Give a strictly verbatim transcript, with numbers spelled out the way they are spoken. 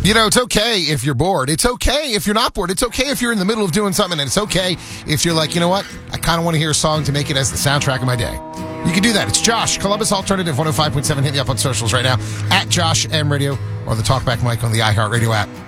You know, it's okay if you're bored. It's okay if you're not bored. It's okay if you're in the middle of doing something, and it's okay if you're like, you know what? I kind of want to hear a song to make it as the soundtrack of my day. You can do that. It's Josh, Columbus Alternative one oh five point seven. Hit me up on socials right now, at Josh M Radio, or the Talkback mic on the iHeartRadio app.